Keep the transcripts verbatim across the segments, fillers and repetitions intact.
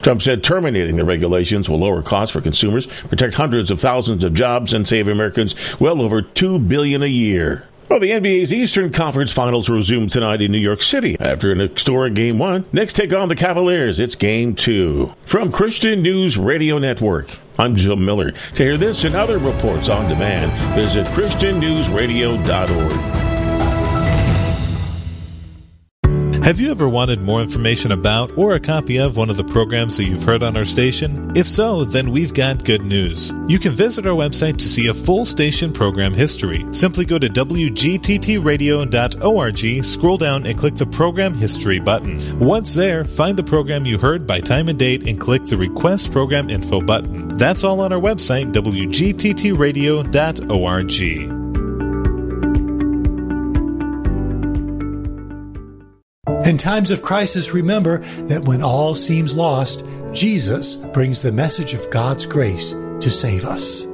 Trump said terminating the regulations will lower costs for consumers, protect hundreds of thousands of jobs, and save Americans well over two billion dollars a year. Well, the N B A's Eastern Conference Finals resume tonight in New York City. After an historic Game one, Knicks take on the Cavaliers. It's Game two. From Christian News Radio Network, I'm Jim Miller. To hear this and other reports on demand, visit christian news radio dot org. Have you ever wanted more information about or a copy of one of the programs that you've heard on our station? If so, then we've got good news. You can visit our website to see a full station program history. Simply go to w g t t radio dot org, scroll down and click the Program History button. Once there, find the program you heard by time and date and click the Request Program Info button. That's all on our website, w g t t radio dot org. In times of crisis, remember that when all seems lost, Jesus brings the message of God's grace to save us.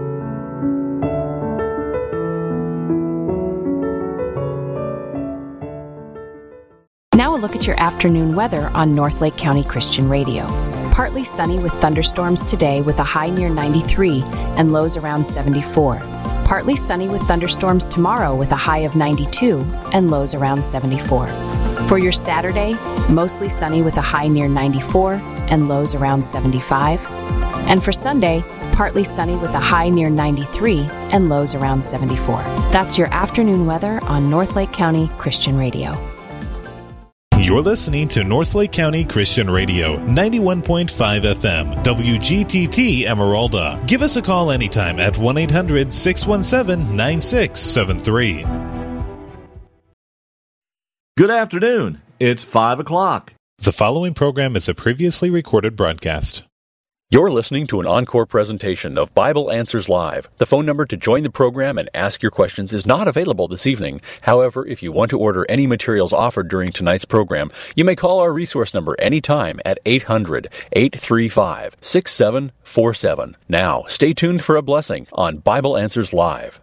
Now a look at your afternoon weather on North Lake County Christian Radio. Partly sunny with thunderstorms today with a high near ninety-three and lows around seventy-four. Partly sunny with thunderstorms tomorrow with a high of ninety-two and lows around seventy-four. For your Saturday, mostly sunny with a high near ninety-four and lows around seventy-five. And for Sunday, partly sunny with a high near ninety-three and lows around seventy-four. That's your afternoon weather on North Lake County Christian Radio. You're listening to North Lake County Christian Radio, ninety-one point five F M, W G T T Emeralda. Give us a call anytime at one eight hundred six one seven nine six seven three. Good afternoon. It's five o'clock. The following program is a previously recorded broadcast. You're listening to an encore presentation of Bible Answers Live. The phone number to join the program and ask your questions is not available this evening. However, if you want to order any materials offered during tonight's program, you may call our resource number anytime at eight hundred eight three five six seven four seven. Now, stay tuned for a blessing on Bible Answers Live.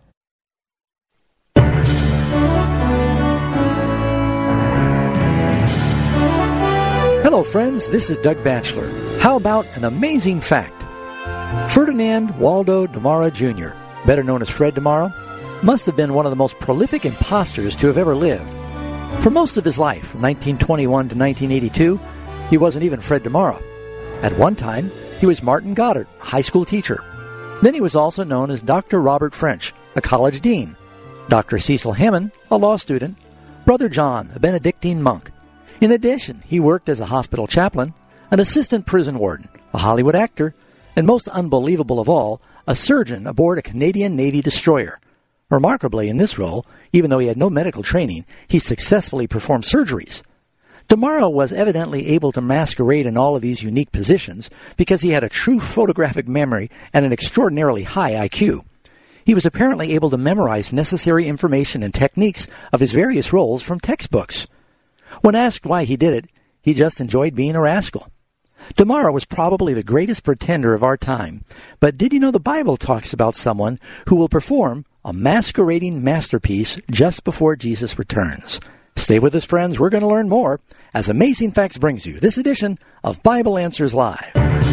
Hello, friends. This is Doug Batchelor. How about an amazing fact? Ferdinand Waldo Demara Junior, better known as Fred Demara, must have been one of the most prolific imposters to have ever lived. For most of his life, from nineteen twenty-one to nineteen eighty-two, he wasn't even Fred Demara. At one time, he was Martin Goddard, a high school teacher. Then he was also known as Doctor Robert French, a college dean, Doctor Cecil Hammond, a law student, Brother John, a Benedictine monk. In addition, he worked as a hospital chaplain, an assistant prison warden, a Hollywood actor, and most unbelievable of all, a surgeon aboard a Canadian Navy destroyer. Remarkably, in this role, even though he had no medical training, he successfully performed surgeries. Demara was evidently able to masquerade in all of these unique positions because he had a true photographic memory and an extraordinarily high I Q. He was apparently able to memorize necessary information and techniques of his various roles from textbooks. When asked why he did it, he just enjoyed being a rascal. Demara was probably the greatest pretender of our time, but did you know the Bible talks about someone who will perform a masquerading masterpiece just before Jesus returns? Stay with us, friends. We're going to learn more as Amazing Facts brings you this edition of Bible Answers Live.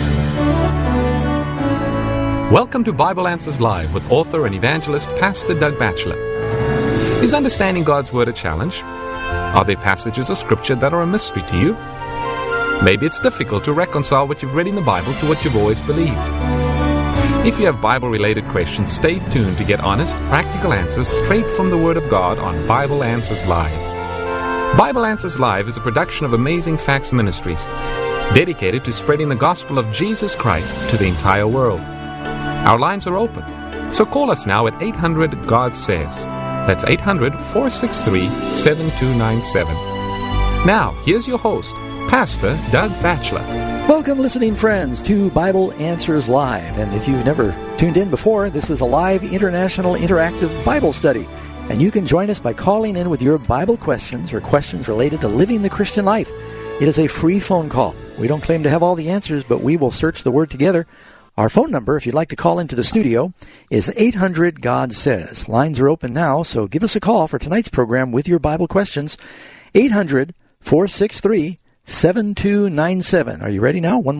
Welcome to Bible Answers Live with author and evangelist Pastor Doug Batchelor. Is understanding God's Word a challenge? Are there passages of Scripture that are a mystery to you? Maybe it's difficult to reconcile what you've read in the Bible to what you've always believed. If you have Bible-related questions, stay tuned to get honest, practical answers straight from the Word of God on Bible Answers Live. Bible Answers Live is a production of Amazing Facts Ministries, dedicated to spreading the gospel of Jesus Christ to the entire world. Our lines are open, so call us now at eight hundred God Says. That's eight hundred four six three seven two nine seven. Now, here's your host, Pastor Doug Batchelor. Welcome, listening friends, to Bible Answers Live. And if you've never tuned in before, this is a live international interactive Bible study. And you can join us by calling in with your Bible questions or questions related to living the Christian life. It is a free phone call. We don't claim to have all the answers, but we will search the Word together. Our phone number, if you'd like to call into the studio, is eight hundred God Says. Lines are open now, so give us a call for tonight's program with your Bible questions. eight hundred four six three seven two nine seven. Are you ready now? One more